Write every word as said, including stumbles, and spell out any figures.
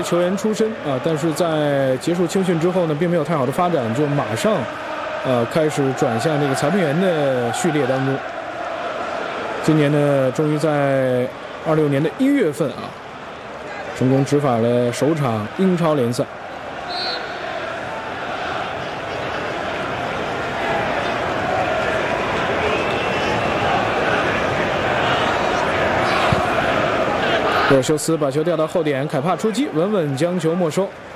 队球员出身啊，但是在结束青训之后呢，并没有太好的发展，就马上呃开始转向这个裁判员的序列当中。今年呢，终于在二六年的一月份啊，成功执法了首场英超联赛。洛修斯把球调到后点，凯帕出击，稳稳将球没收。